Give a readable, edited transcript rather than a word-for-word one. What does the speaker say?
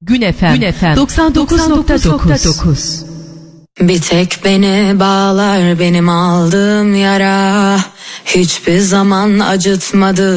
Gün FM 99.9. Bir tek beni bağlar benim aldığım yara, hiçbir zaman acıtmadı